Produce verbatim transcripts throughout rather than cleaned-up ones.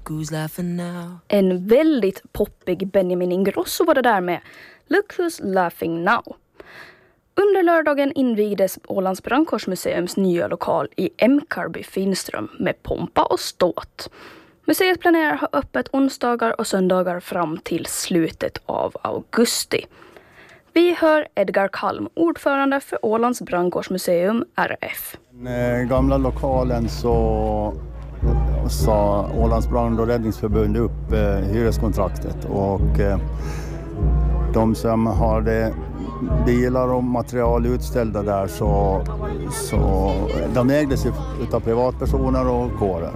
who's laughing now. En väldigt poppig Benjamin Ingrosso var det där med Look Who's Laughing Now. Under lördagen invigdes Ålands brandkårsmuseums nya lokal i Emkarby Finström med pompa och ståt. Museet planerar att ha öppet onsdagar och söndagar fram till slutet av augusti. Vi hör Edgar Kalm, ordförande för Ålands brandkårsmuseum R F. Den gamla lokalen så sa Ålands brand- och räddningsförbund upp eh, hyreskontraktet och eh, de som har det bilar och material utställda där så, så de ägdes av privatpersoner och kårer.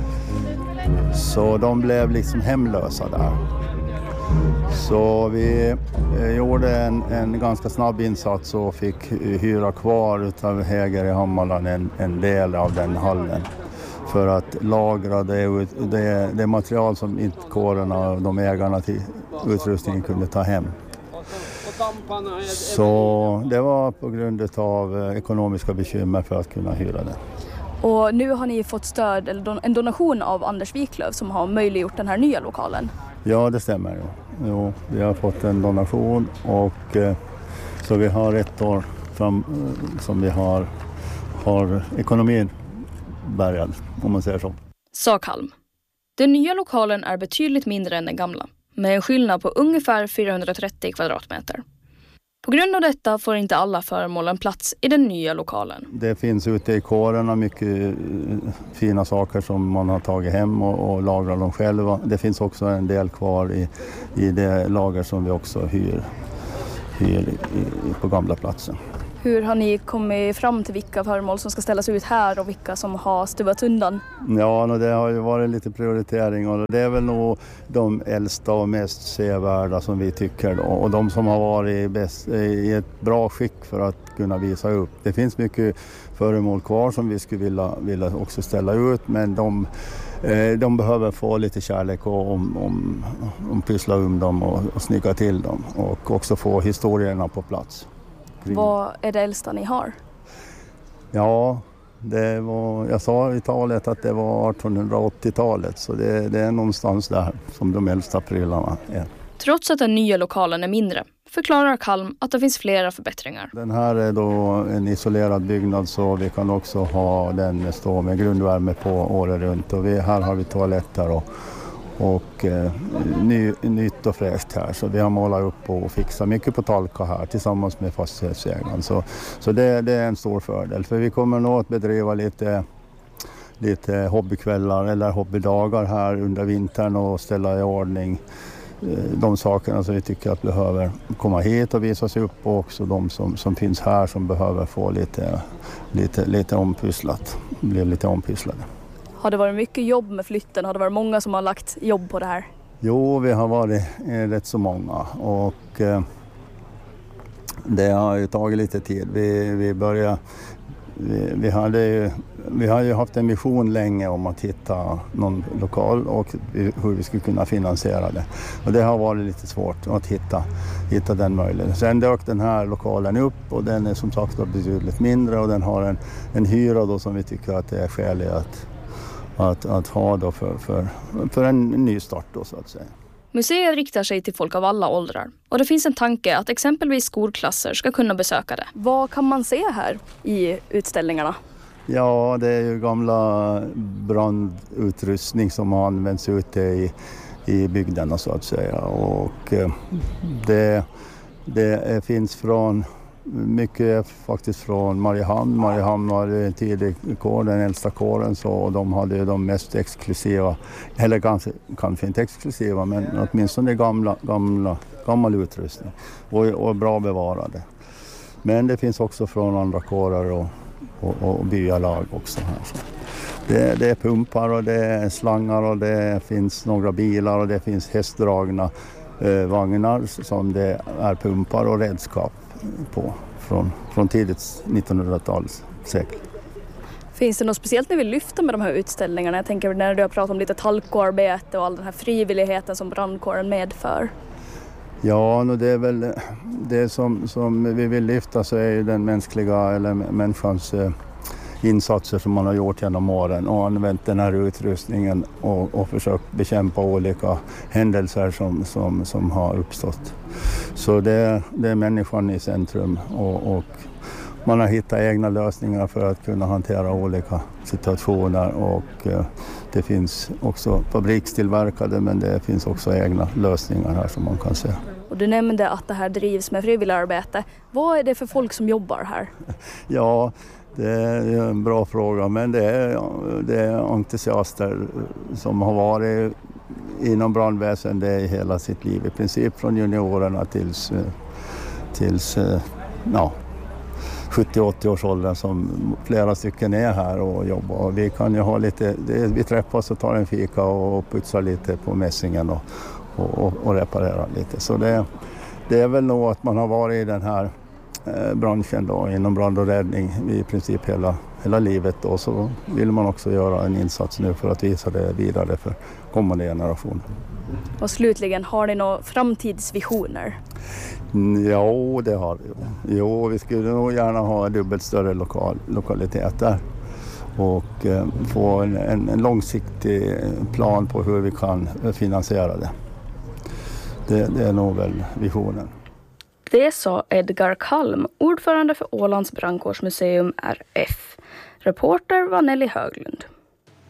Så de blev liksom hemlösa där. Så vi gjorde en, en ganska snabb insats och fick hyra kvar utav Häger i Hammarland en, en del av den hallen. För att lagra det, det, det material som inte kårerna och de ägarna till utrustningen kunde ta hem. Så det var på grund av ekonomiska bekymmer för att kunna hyra det. Och nu har ni fått stöd, eller en donation av Anders Wiklöf som har möjliggjort den här nya lokalen. Ja, det stämmer. Jo. Jo, vi har fått en donation och eh, så vi har ett år fram, som vi har, har ekonomin bärgad, om man säger så. Sa Kalm. Den nya lokalen är betydligt mindre än den gamla, med en skillnad på ungefär fyrahundratrettio kvadratmeter. På grund av detta får inte alla föremålen plats i den nya lokalen. Det finns ute i kårerna mycket fina saker som man har tagit hem och, och lagrar dem själva. Det finns också en del kvar i, i det lager som vi också hyr, hyr i, på gamla platsen. Hur har ni kommit fram till vilka föremål som ska ställas ut här och vilka som har stuvats undan? Ja, det har ju varit lite prioritering och det är väl nog de äldsta och mest sevärda som vi tycker då. Och de som har varit bäst, i ett bra skick för att kunna visa upp. Det finns mycket föremål kvar som vi skulle vilja, vilja också ställa ut, men de, de behöver få lite kärlek och om, om, om pyssla um dem och, och snygga till dem och också få historierna på plats. Vad är det äldsta ni har? Ja, det var, jag sa i talet att det var artonhundraåttiotalet, så det, det är någonstans där som de äldsta prylarna är. Trots att den nya lokalen är mindre förklarar Kalm att det finns flera förbättringar. Den här är då en isolerad byggnad så vi kan också ha den stå med grundvärme på året runt och vi, här har vi toaletter och och eh, ny, nytt och fräscht här. Så vi har målat upp och fixat mycket på Talka här tillsammans med fastighetsägaren. Så, så det, det är en stor fördel. För vi kommer nog att bedriva lite, lite hobbykvällar eller hobbydagar här under vintern och ställa i ordning eh, de sakerna som vi tycker att behöver komma hit och visa sig upp och också de som, som finns här som behöver få lite, lite, lite ompysslat, bli lite ompysslade. Har det varit mycket jobb med flytten? Har det varit många som har lagt jobb på det här? Jo, vi har varit eh, rätt så många och eh, det har ju tagit lite tid. Vi, vi började, vi, vi, hade ju, vi har ju haft en vision länge om att hitta någon lokal och hur vi skulle kunna finansiera det. Och det har varit lite svårt att hitta, hitta den möjligheten. Sen dök den här lokalen upp och den är som sagt betydligt mindre och den har en, en hyra då som vi tycker att det är skäligt att Att, att ha då för, för, för en ny start då, så att säga. Museet riktar sig till folk av alla åldrar och det finns en tanke att exempelvis skolklasser ska kunna besöka det. Vad kan man se här i utställningarna? Ja, det är ju gamla brandutrustning som har använts ute i, i bygderna så att säga och det, det finns från mycket faktiskt från Mariehamn. Mariehamn var en tidig kår, den äldsta kåren, så och de hade de mest exklusiva, eller kanske, kanske inte exklusiva, men åtminstone gamla, gamla, gammal utrustning och, och bra bevarade. Men det finns också från andra kårer och, och, och byalag också här. Så det, det är pumpar och det är slangar och det finns några bilar och det finns hästdragna eh, vagnar som det är pumpar och redskap på från, från tidigt nittonhundratalets sekel. Finns det något speciellt ni vill lyfta med de här utställningarna? Jag tänker när du har pratat om lite talkoarbete och all den här frivilligheten som brandkåren medför. Ja, det är väl det som, som vi vill lyfta så är ju den mänskliga eller människans eh, insatser som man har gjort genom åren och använt den här utrustningen och, och försökt bekämpa olika händelser som, som, som har uppstått. Så det, det är människan i centrum och, och man har hittat egna lösningar för att kunna hantera olika situationer och eh, det finns också fabrikstillverkade men det finns också egna lösningar här som man kan se. Och du nämnde att det här drivs med frivilligarbete. Vad är det för folk som jobbar här? Ja, det är en bra fråga men det är, det är entusiaster som har varit inom brandväsendet i hela sitt liv. I princip från juniorerna tills, tills ja, sjuttio-åttio års åldern som flera stycken är här och jobbar. Och vi kan ju ha lite, det, vi träffas och tar en fika och putsar lite på mässingen och, och, och reparerar lite. Så det, det är väl nog att man har varit i den här eh, branschen då, inom brand och räddning i princip hela, hela livet. Och så vill man också göra en insats nu för att visa det vidare för kommande generationer. Och slutligen, har ni några framtidsvisioner? Ja, det har vi. Jo, vi skulle nog gärna ha dubbelt större lokal, lokaliteter och eh, få en, en, en långsiktig plan på hur vi kan finansiera det. Det, det är nog väl visionen. Det sa Edgar Kalm, ordförande för Ålands brandkårsmuseum R F. Reporter var Nelly Höglund.